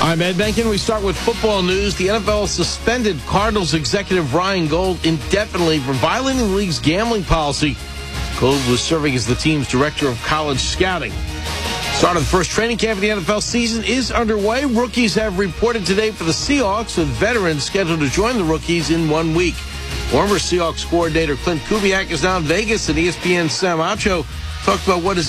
I'm Ed Benkin. We start with football news. The NFL suspended Cardinals executive Ryan Gold indefinitely for violating the league's gambling policy. Gold was serving as the team's director of college scouting. Start of the first training camp of the NFL season is underway. Rookies have reported today for the Seahawks, with veterans scheduled to join the rookies in 1 week. Former Seahawks coordinator Clint Kubiak is now in Vegas, and ESPN's Sam Acho talked about what is